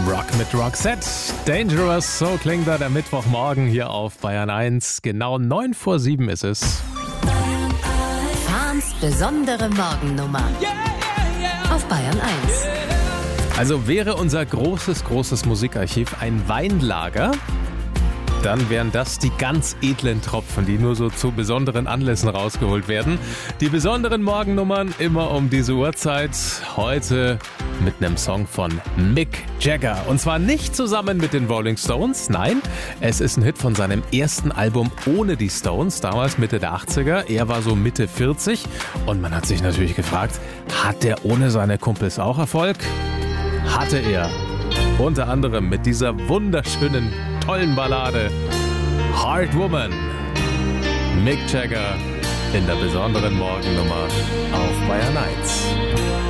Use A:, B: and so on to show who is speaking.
A: Rock mit Roxette. Dangerous, so klingt er der Mittwochmorgen hier auf Bayern 1. Genau 6:09 ist es.
B: Fahns besondere Morgennummer auf Bayern 1.
A: Also wäre unser großes Musikarchiv ein Weinlager, dann wären das die ganz edlen Tropfen, die nur so zu besonderen Anlässen rausgeholt werden. Die besonderen Morgennummern immer um diese Uhrzeit. Heute mit einem Song von Mick Jagger. Und zwar nicht zusammen mit den Rolling Stones, nein, es ist ein Hit von seinem ersten Album ohne die Stones, damals Mitte der 80er. Er war so Mitte 40 und man hat sich natürlich gefragt, hat der ohne seine Kumpels auch Erfolg? Hatte er. Unter anderem mit dieser wunderschönen, tollen Ballade Hard Woman. Mick Jagger in der besonderen Morgennummer auf Bayern 1.